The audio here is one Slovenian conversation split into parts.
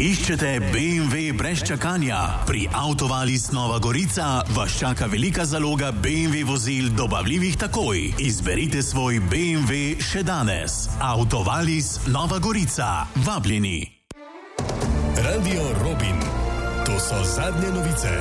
Iščete BMW brez čakanja? Pri Autovalis Nova Gorica vas čaka velika zaloga BMW vozil dobavljivih takoj. Izberite svoj BMW še danes. Autovalis Nova Gorica. Vabljeni. Radio Robin. To so zadnje novice.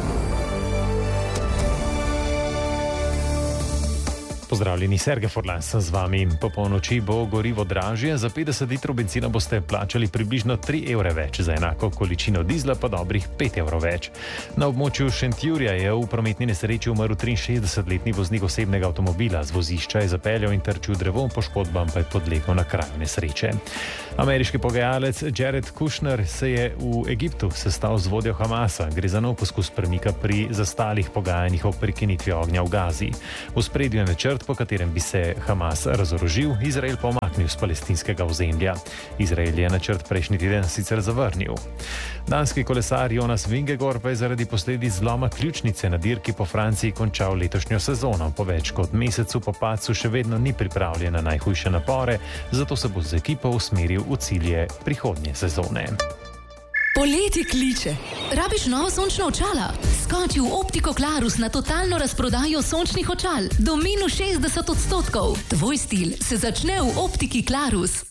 Pozdravljeni, Sergej Forlan sem z vami. Po polnoči bo gorivo dražje, za 50 litrov benzina boste plačali približno 3 evre več, za enako količino dizla pa dobrih 5 evrov več. Na območju Šentjurja je v prometni nesreči umrl 63-letni voznik osebnega avtomobila. Z vozišča je zapeljal in trčil drevo, poškodbam pa je podlegel na kraju nesreče. Ameriški pogajalec Jared Kushner se je v Egiptu sestal z vodjo Hamasa. Gre za nov poskus premika pri zastalih pogajanjih o prekinitvi ognja v Gazi. V spredju je načrt, po katerem bi se Hamas razorožil, Izrael pa umaknil z palestinskega ozemlja. Izrael je načrt prejšnji teden sicer zavrnil. Danski kolesar Jonas Vingegaard pa je zaradi posledic zloma ključnice na dirki po Franciji končal letošnjo sezono. Po več kot mesecu po padcu še vedno ni pripravljen na najhujše napore, zato se bo z ekipo usmeril v cilje prihodnje sezone. Poletje kliče. Rabiš novo sončno očala? Skoči v Optiko Klarus na totalno razprodajo sončnih očal. Do minus 60%. Tvoj stil se začne v Optiki Klarus.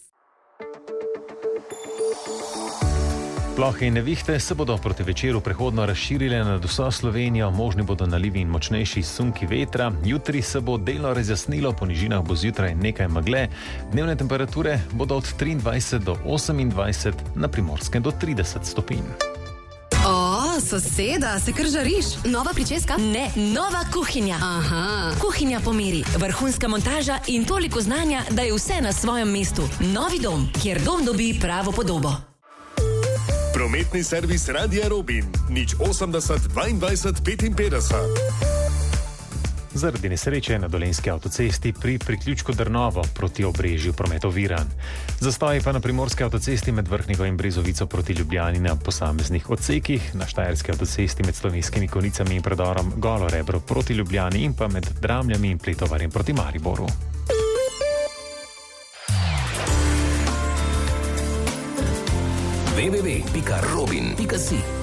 Plohe in nevihte se bodo proti večeru prehodno razširile nad vso Slovenijo, možni bodo nalivi in močnejši sunki vetra. Jutri se bo delno razjasnilo, po nižinah bo zjutraj nekaj megle. Dnevne temperature bodo od 23 do 28, na Primorskem do 30 stopinj. O, soseda, se kar žariš? Nova pričeska? Ne, nova kuhinja. Aha. Kuhinja po meri, vrhunska montaža in toliko znanja, da je vse na svojem mestu. Novi dom, kjer dom dobi pravo podobo. Prometni servis Radia Robin. 080 22 55. Zaradi nesreče na Dolenjski avtocesti pri priključku Drnovo proti Obrežju promet oviran. Zastoji pa na Primorski avtocesti med Vrhnico in Brezovico proti Ljubljani na posameznih odsekih, na Štajerski avtocesti med Slovenskimi Konicami in predorom Golo Rebro proti Ljubljani in pa med Dramljami in Pletovarjem proti Mariboru. www.robin.si